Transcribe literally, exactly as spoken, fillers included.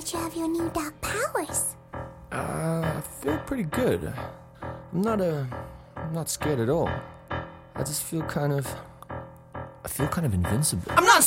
that you have your new dark powers? Uh, I feel pretty good. I'm not, uh, I'm not scared at all. I just feel kind of, I feel kind of invincible. I'm not